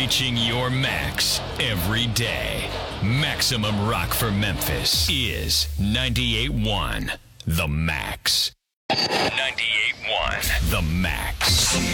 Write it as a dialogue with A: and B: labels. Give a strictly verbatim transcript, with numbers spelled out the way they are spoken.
A: Reaching your max every day. Maximum Rock for Memphis is ninety-eight point one The Max. ninety-eight point one The Max.